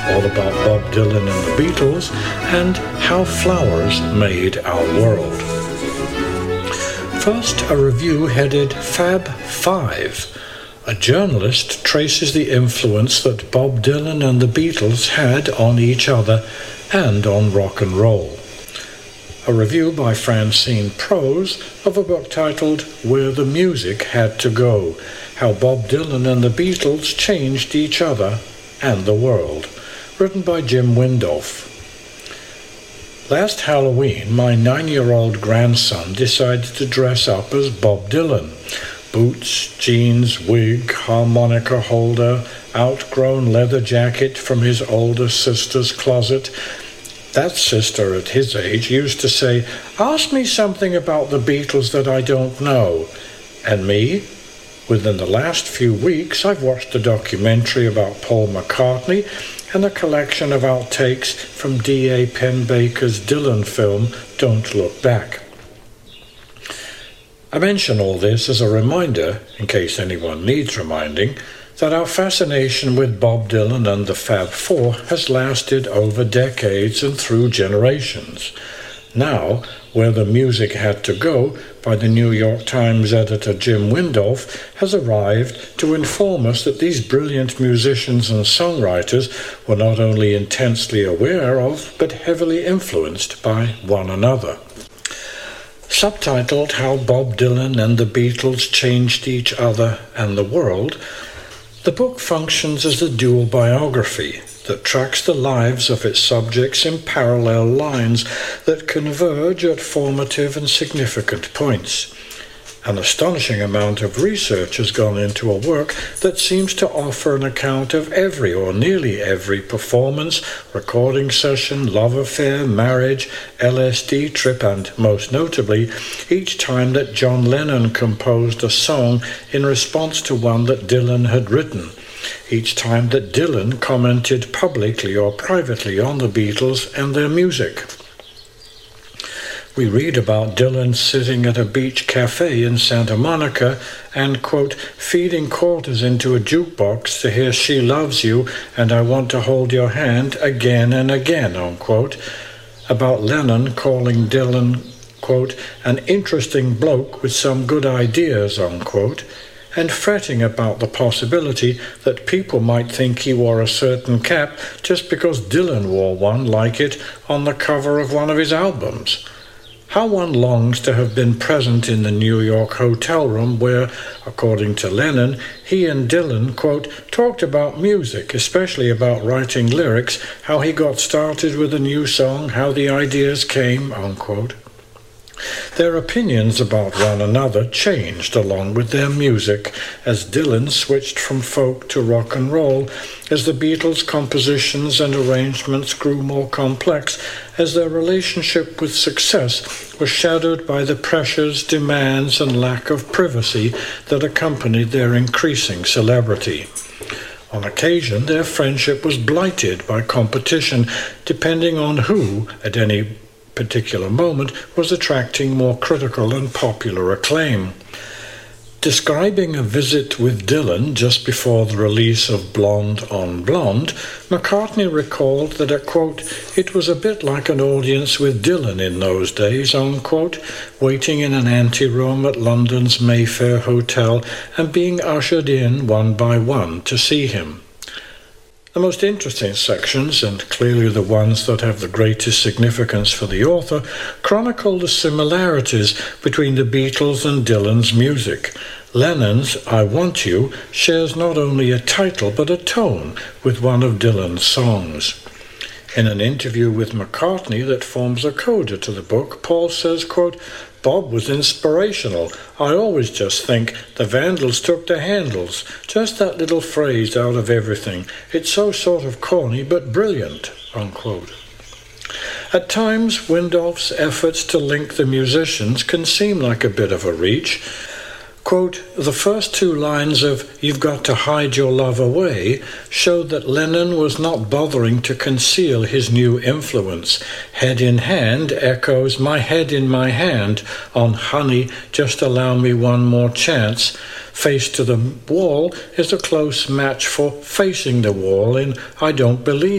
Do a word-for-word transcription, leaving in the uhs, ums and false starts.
all about Bob Dylan and the Beatles, and how flowers made our world. First, a review headed Fab Five. A journalist traces the influence that Bob Dylan and the Beatles had on each other and on rock and roll. A review by Francine Prose of a book titled Where the Music Had to Go, How Bob Dylan and the Beatles Changed Each Other and the World, written by Jim Windolf. Last Halloween, my nine-year-old grandson decided to dress up as Bob Dylan. Boots, jeans, wig, harmonica holder, outgrown leather jacket from his older sister's closet. That sister at his age used to say, "Ask me something about the Beatles that I don't know." And me? Within the last few weeks, I've watched a documentary about Paul McCartney and a collection of outtakes from D A Penbaker's Dylan film, Don't Look Back. I mention all this as a reminder, in case anyone needs reminding, that our fascination with Bob Dylan and the Fab Four has lasted over decades and through generations. Now, Where the Music Had to Go by the New York Times editor Jim Windolf has arrived to inform us that these brilliant musicians and songwriters were not only intensely aware of, but heavily influenced by one another. Subtitled How Bob Dylan and the Beatles Changed Each Other and the World, the book functions as a dual biography that tracks the lives of its subjects in parallel lines that converge at formative and significant points. An astonishing amount of research has gone into a work that seems to offer an account of every or nearly every performance, recording session, love affair, marriage, L S D trip, and, most notably, each time that John Lennon composed a song in response to one that Dylan had written, each time that Dylan commented publicly or privately on the Beatles and their music. We read about Dylan sitting at a beach cafe in Santa Monica and, quote, feeding quarters into a jukebox to hear She Loves You and I Want to Hold Your Hand again and again, unquote. About Lennon calling Dylan, quote, an interesting bloke with some good ideas, unquote, and fretting about the possibility that people might think he wore a certain cap just because Dylan wore one like it on the cover of one of his albums. How one longs to have been present in the New York hotel room where, according to Lennon, he and Dylan, quote, talked about music, especially about writing lyrics, how he got started with a new song, how the ideas came, unquote. Their opinions about one another changed along with their music as Dylan switched from folk to rock and roll, as the Beatles' compositions and arrangements grew more complex, as their relationship with success was shadowed by the pressures, demands, and lack of privacy that accompanied their increasing celebrity. On occasion, their friendship was blighted by competition, depending on who, at any particular moment, was attracting more critical and popular acclaim. Describing a visit with Dylan just before the release of Blonde on Blonde, McCartney recalled that, a, quote, it was a bit like an audience with Dylan in those days, unquote, waiting in an anteroom at London's Mayfair Hotel and being ushered in one by one to see him. The most interesting sections, and clearly the ones that have the greatest significance for the author, chronicle the similarities between the Beatles and Dylan's music. Lennon's I Want You shares not only a title but a tone with one of Dylan's songs. In an interview with McCartney that forms a coda to the book, Paul says, quote, Bob was inspirational. I always just think the Vandals took the handles. Just that little phrase out of everything. It's so sort of corny but brilliant, unquote. At times, Windolf's efforts to link the musicians can seem like a bit of a reach. Quote, the first two lines of You've Got to Hide Your Love Away showed that Lennon was not bothering to conceal his new influence. Head in Hand echoes My Head in My Hand on Honey, Just Allow Me One More Chance. Face to the Wall is a close match for Facing the Wall in I Don't Believe